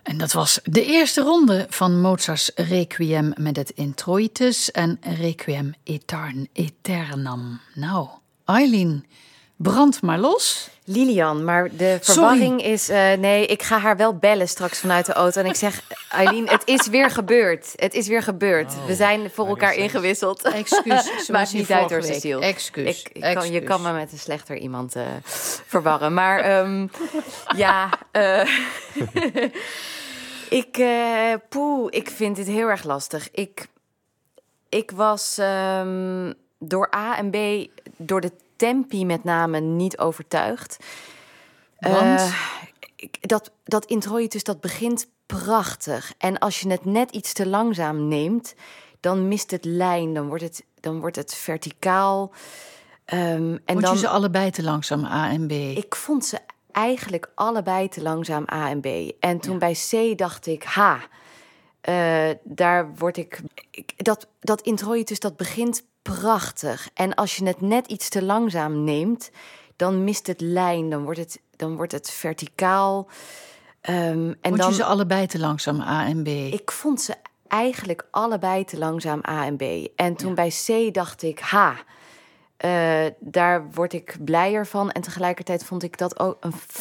En dat was de eerste ronde van Mozarts Requiem met het Introitus en Requiem Aeternam. Nou, Aylien, brand maar los. Lilian, maar de verwarring is... nee, ik ga haar wel bellen straks vanuit de auto. En ik zeg, Aylien, het is weer gebeurd. Het is weer gebeurd. We zijn voor elkaar ingewisseld. Excuus. Maakt niet uit hoor, Cecile. Excuus. Je kan me met een slechter iemand verwarren. Maar ik vind dit heel erg lastig. Ik was door A en B, door de tempi met name, niet overtuigd. Want? Dat introitus, dat begint prachtig. En als je het net iets te langzaam neemt, dan mist het lijn. Dan wordt het verticaal. Vond je ze allebei te langzaam, A en B? Ik vond ze eigenlijk allebei te langzaam, A en B. En toen bij C dacht ik, daar word ik... Dat introitus, dat begint prachtig. En als je het net iets te langzaam neemt, dan mist het lijn. Dan wordt het verticaal. Vond je ze allebei te langzaam, A en B? Ik vond ze eigenlijk allebei te langzaam, A en B. En toen bij C dacht ik, daar word ik blijer van. En tegelijkertijd vond ik dat ook een